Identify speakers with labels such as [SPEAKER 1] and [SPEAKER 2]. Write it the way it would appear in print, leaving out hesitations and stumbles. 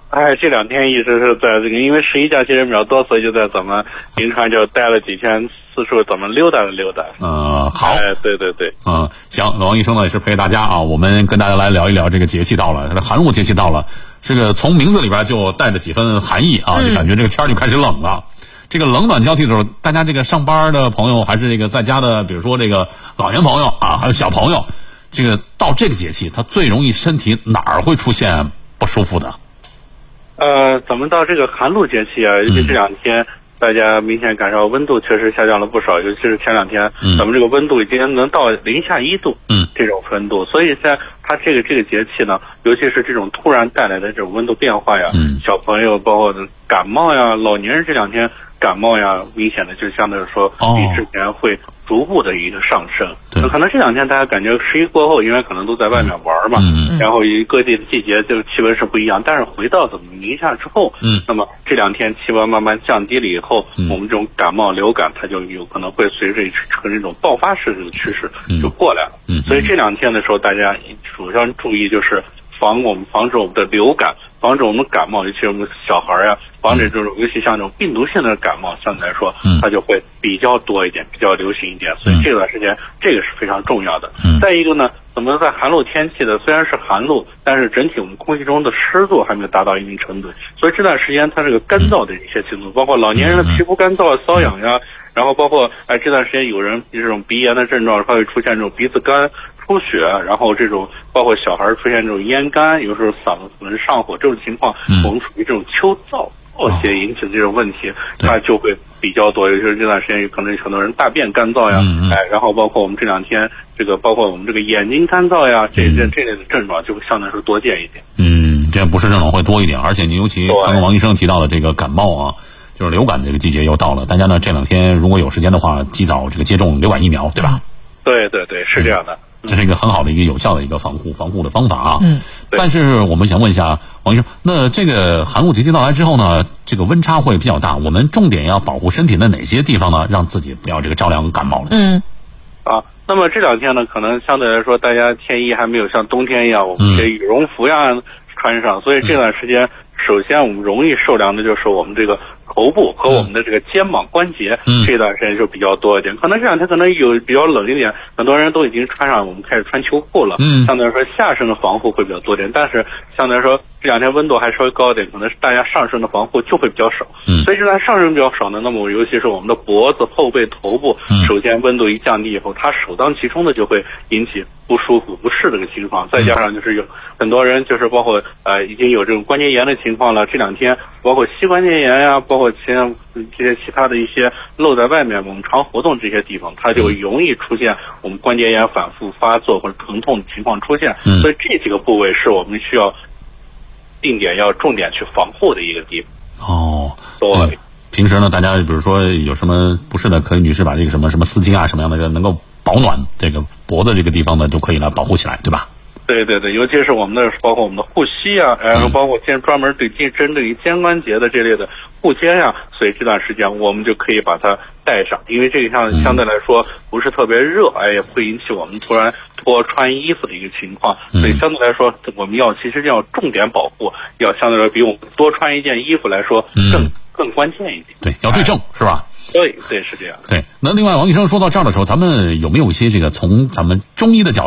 [SPEAKER 1] 这2天一直是在这个，因为11假期人比较多，所以就在咱们银川就待了几天，四处咱们溜达了溜达。
[SPEAKER 2] 好。
[SPEAKER 1] 对对对。
[SPEAKER 2] 行，王医生呢也是陪大家啊，我们跟大家来聊一聊这个节气到了，寒露节气到了，这个从名字里边就带着几分寒意啊，就感觉这个天就开始冷了。这个冷暖交替的时候，大家这个上班的朋友还是这个在家的，比如说这个老年朋友啊，还有小朋友，这个到这个节气，他最容易身体哪儿会出现不舒服的？
[SPEAKER 1] 咱们到这个寒露节气啊，尤其这2天，大家明显感受温度确实下降了不少，尤其是前2天，咱们这个温度已经能到零下1度，这种温度，所以在它这个节气呢，尤其是这种突然带来的这种温度变化呀，小朋友包括感冒呀，老年人这2天感冒呀，明显的就相对来说比之前会逐步的一个上升。那可能这2天大家感觉11过后，因为可能都在外面玩嘛，然后各地的季节这个气温是不一样，但是回到咱们宁夏之后，那么这2天气温慢慢降低了以后，我们这种感冒流感它就有可能会随着这种爆发式的趋势就过来了。所以这2天的时候，大家主要注意就是防止我们的流感，防止我们感冒，尤其是我们小孩呀，防止这种尤其像这种病毒性的感冒，相对来说它就会比较多一点，比较流行一点。所以这段时间这个是非常重要的。再一个呢，咱们在寒露天气的，虽然是寒露，但是整体我们空气中的湿度还没有达到一定程度，所以这段时间它这个干燥的一些情况，包括老年人的皮肤干燥、瘙痒呀，然后包括这段时间有人这种鼻炎的症状，它会出现这种鼻子干、出血，然后这种包括小孩出现这种咽干，有时候嗓子可能上火，这种情况我们属于这种秋燥邪引起的这种问题，它就会比较多。尤其是这段时间，有可能很多人大便干燥呀，然后包括我们这2天这个，包括我们这个眼睛干燥呀，这类的症状就会相对来说多见一点。
[SPEAKER 2] 这不是症状会多一点，而且你尤其刚刚王医生提到的这个感冒啊，就是流感这个季节又到了，大家呢这2天如果有时间的话，及早这个接种流感疫苗，对吧？
[SPEAKER 1] 对对对，是这样的。
[SPEAKER 2] 这是一个很好的一个有效的一个防护的方法啊。但是我们想问一下王医生，那这个寒露节气到来之后呢，这个温差会比较大，我们重点要保护身体的哪些地方呢？让自己不要这个着凉感冒了。
[SPEAKER 1] 那么这2天呢，可能相对来说大家天衣还没有像冬天一样，我们这羽绒服呀穿上，所以这段时间首先我们容易受凉的就是我们这个头部和我们的这个肩膀关节，这段时间就比较多一点。可能这2天可能有比较冷一点，很多人都已经穿上，我们开始穿秋裤了。相对来说下身的防护会比较多点，但是相对来说这2天温度还稍微高一点，可能是大家上身的防护就会比较少。所以这段上身比较少呢，那么尤其是我们的脖子、后背、头部，首先温度一降低以后，它首当其冲的就会引起不舒服、不适这个情况。再加上就是有很多人就是包括已经有这种关节炎的情况了，这2天包括膝关节炎呀，包括这些其他的一些露在外面我们常活动这些地方，它就容易出现我们关节炎反复发作或者疼痛的情况出现。所以这几个部位是我们需要定点要重点去防护的一个地方。对。
[SPEAKER 2] 平时呢，大家比如说有什么不适的，可以女士把这个什么丝巾啊什么样的能够保暖这个脖子这个地方呢，就可以来保护起来，对吧？
[SPEAKER 1] 对对对，尤其是我们的包括我们的护膝啊，然后包括专门针对于肩关节的这类的护肩呀，所以这段时间我们就可以把它带上，因为这个相对来说不是特别热，也不会引起我们突然脱穿衣服的一个情况，所以相对来说我们其实要重点保护，要相对来说比我们多穿一件衣服来说更关键一点。
[SPEAKER 2] 对，要对症，是吧？
[SPEAKER 1] 对，是这样。
[SPEAKER 2] 对，那另外王医生说到这儿的时候，咱们有没有一些这个从咱们中医的角度